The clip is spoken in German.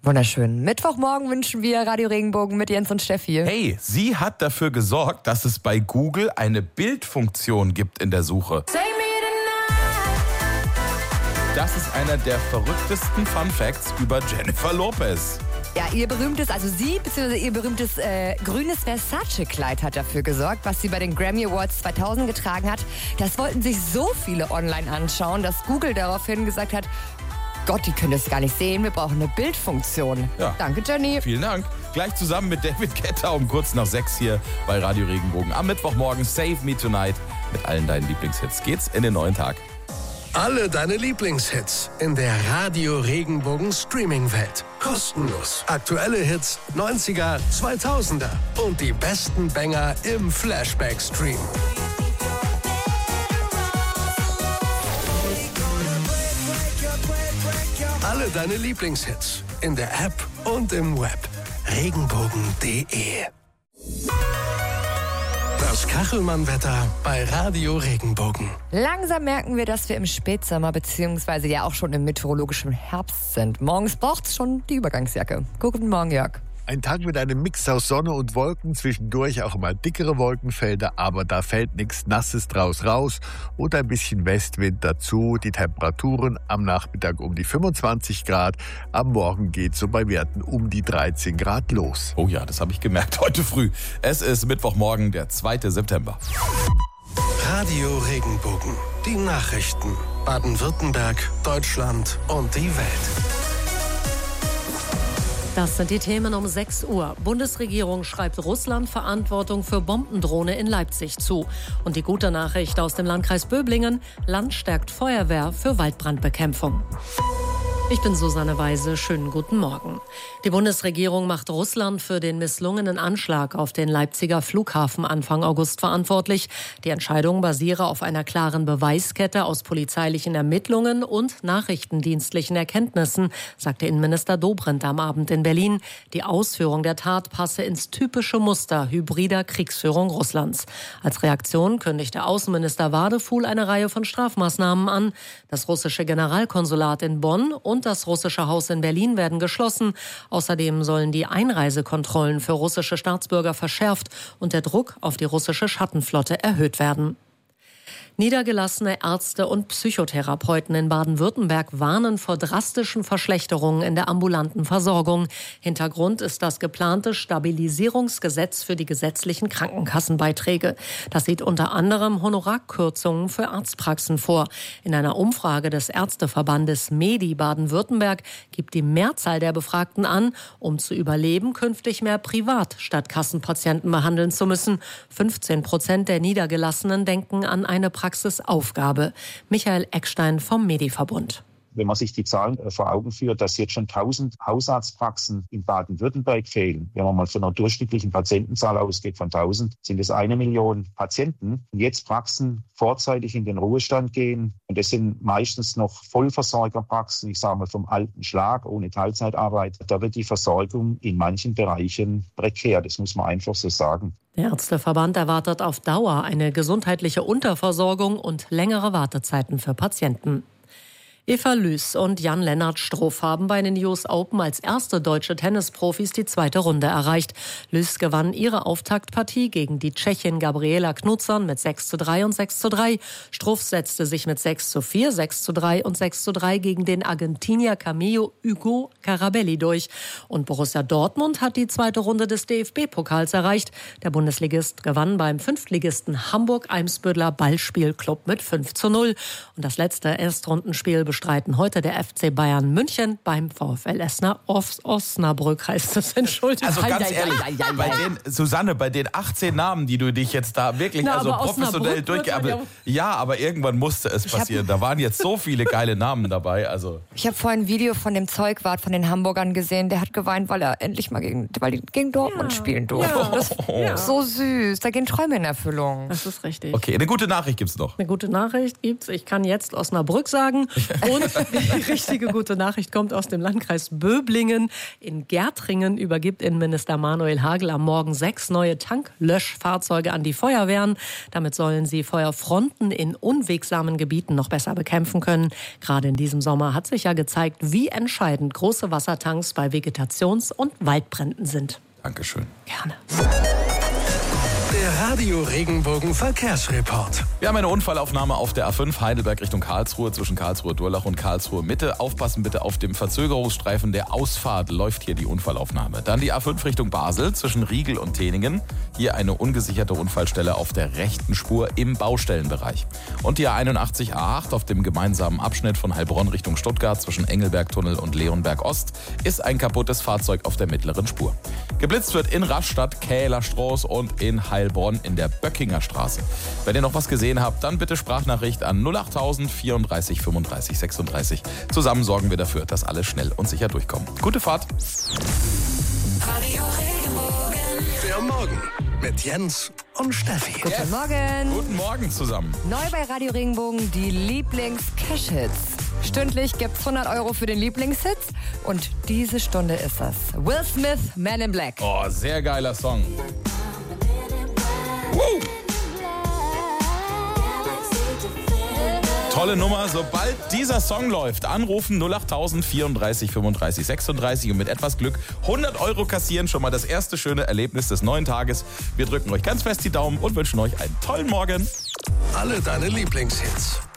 Wunderschön. Mittwochmorgen wünschen wir Radio Regenbogen mit Jens und Steffi. Hey, sie hat dafür gesorgt, dass es bei Google eine Bildfunktion gibt in der Suche. Das ist einer der verrücktesten Fun Facts über Jennifer Lopez. Ja, ihr berühmtes grünes Versace-Kleid hat dafür gesorgt, was sie bei den Grammy Awards 2000 getragen hat. Das wollten sich so viele online anschauen, dass Google daraufhin gesagt hat, Gott, die können das gar nicht sehen, wir brauchen eine Bildfunktion. Ja. Danke, Jenny. Vielen Dank. Gleich zusammen mit David Guetta um kurz nach 6 hier bei Radio Regenbogen. Am Mittwochmorgen Save Me Tonight mit allen deinen Lieblingshits. Geht's in den neuen Tag. Alle deine Lieblingshits in der Radio Regenbogen Streaming-Welt. Kostenlos. Aktuelle Hits, 90er, 2000er und die besten Banger im Flashback-Stream. Alle deine Lieblingshits in der App und im Web. Regenbogen.de. Das Kachelmann-Wetter bei Radio Regenbogen. Langsam merken wir, dass wir im Spätsommer bzw. ja auch schon im meteorologischen Herbst sind. Morgens braucht's schon die Übergangsjacke. Guten Morgen, Jörg. Ein Tag mit einem Mix aus Sonne und Wolken, zwischendurch auch mal dickere Wolkenfelder, aber da fällt nichts Nasses draus raus und ein bisschen Westwind dazu. Die Temperaturen am Nachmittag um die 25 Grad, am Morgen geht so bei Werten um die 13 Grad los. Oh ja, das habe ich gemerkt heute früh. Es ist Mittwochmorgen, der 2. September. Radio Regenbogen. Die Nachrichten. Baden-Württemberg, Deutschland und die Welt. Das sind die Themen um 6 Uhr. Bundesregierung schreibt Russland Verantwortung für Bombendrohne in Leipzig zu. Und die gute Nachricht aus dem Landkreis Böblingen: Land stärkt Feuerwehr für Waldbrandbekämpfung. Ich bin Susanne Weise. Schönen guten Morgen. Die Bundesregierung macht Russland für den misslungenen Anschlag auf den Leipziger Flughafen Anfang August verantwortlich. Die Entscheidung basiere auf einer klaren Beweiskette aus polizeilichen Ermittlungen und nachrichtendienstlichen Erkenntnissen, sagte Innenminister Dobrindt am Abend in Berlin. Die Ausführung der Tat passe ins typische Muster hybrider Kriegsführung Russlands. Als Reaktion kündigte Außenminister Wadefuhl eine Reihe von Strafmaßnahmen an. Das russische Generalkonsulat in Bonn und das russische Haus in Berlin werden geschlossen. Außerdem sollen die Einreisekontrollen für russische Staatsbürger verschärft und der Druck auf die russische Schattenflotte erhöht werden. Niedergelassene Ärzte und Psychotherapeuten in Baden-Württemberg warnen vor drastischen Verschlechterungen in der ambulanten Versorgung. Hintergrund ist das geplante Stabilisierungsgesetz für die gesetzlichen Krankenkassenbeiträge. Das sieht unter anderem Honorarkürzungen für Arztpraxen vor. In einer Umfrage des Ärzteverbandes MEDI Baden-Württemberg gibt die Mehrzahl der Befragten an, um zu überleben, künftig mehr privat statt Kassenpatienten behandeln zu müssen. 15% der Niedergelassenen denken an eine Praxisaufgabe. Michael Eckstein vom MEDI-Verbund. Wenn man sich die Zahlen vor Augen führt, dass jetzt schon 1000 Hausarztpraxen in Baden-Württemberg fehlen. Wenn man mal von einer durchschnittlichen Patientenzahl ausgeht von 1000, sind es 1 Million Patienten. Und jetzt Praxen vorzeitig in den Ruhestand gehen. Und das sind meistens noch Vollversorgerpraxen, ich sage mal vom alten Schlag, ohne Teilzeitarbeit. Da wird die Versorgung in manchen Bereichen prekär. Das muss man einfach so sagen. Der Ärzteverband erwartet auf Dauer eine gesundheitliche Unterversorgung und längere Wartezeiten für Patienten. Eva Lüß und Jan-Lennart Struff haben bei den US Open als erste deutsche Tennisprofis die 2. Runde erreicht. Lüß gewann ihre Auftaktpartie gegen die Tschechin Gabriela Knutzon mit 6:3 und 6:3. Struff setzte sich mit 6:4, 6:3 und 6:3 gegen den Argentinier Camillo Hugo Carabelli durch. Und Borussia Dortmund hat die 2. Runde des DFB-Pokals erreicht. Der Bundesligist gewann beim Fünftligisten Hamburg-Eimsbüttler Ballspielclub mit 5:0. Und das letzte Erstrundenspiel bestreiten heute der FC Bayern München beim VfL Osnabrück, heißt es. Entschuldigung. Also ganz ehrlich, Susanne, bei den 18 Namen, die du dich jetzt da wirklich professionell aber irgendwann musste es passieren. Da waren jetzt so viele geile Namen dabei. Also. Ich habe vorhin ein Video von dem Zeugwart von den Hamburgern gesehen, der hat geweint, weil er endlich mal gegen Dortmund spielen durfte. Ja. Das ist so süß, da gehen Träume in Erfüllung. Das ist richtig. Okay, eine gute Nachricht gibt's noch. Eine gute Nachricht gibt's. Ich kann jetzt Osnabrück sagen. Und die richtige gute Nachricht kommt aus dem Landkreis Böblingen. In Gärtringen übergibt Innenminister Manuel Hagel am Morgen 6 neue Tanklöschfahrzeuge an die Feuerwehren. Damit sollen sie Feuerfronten in unwegsamen Gebieten noch besser bekämpfen können. Gerade in diesem Sommer hat sich ja gezeigt, wie entscheidend große Wassertanks bei Vegetations- und Waldbränden sind. Dankeschön. Gerne. Der Radio Regenbogen Verkehrsreport. Wir haben eine Unfallaufnahme auf der A5 Heidelberg Richtung Karlsruhe zwischen Karlsruhe-Durlach und Karlsruhe Mitte. Aufpassen bitte auf dem Verzögerungsstreifen der Ausfahrt läuft hier die Unfallaufnahme. Dann die A5 Richtung Basel zwischen Riegel und Teningen. Hier eine ungesicherte Unfallstelle auf der rechten Spur im Baustellenbereich. Und die A81 A8 auf dem gemeinsamen Abschnitt von Heilbronn Richtung Stuttgart zwischen Engelbergtunnel und Leonberg Ost ist ein kaputtes Fahrzeug auf der mittleren Spur. Geblitzt wird in Rastatt, Kählerstraße und in Heilbronn in der Böckinger Straße. Wenn ihr noch was gesehen habt, dann bitte Sprachnachricht an 08000 34 35 36. Zusammen sorgen wir dafür, dass alle schnell und sicher durchkommen. Gute Fahrt. Radio Regenbogen. Der Morgen mit Jens und Steffi. Guten Morgen. Guten Morgen zusammen. Neu bei Radio Regenbogen die Lieblings-Cash-Hits. Stündlich gibt's 100 € für den Lieblingshit. Und diese Stunde ist das. Will Smith, Man in Black. Oh, sehr geiler Song. Woo! Tolle Nummer. Sobald dieser Song läuft, anrufen 08000 34 35 36 und mit etwas Glück 100 € kassieren. Schon mal das erste schöne Erlebnis des neuen Tages. Wir drücken euch ganz fest die Daumen und wünschen euch einen tollen Morgen. Alle deine Lieblingshits.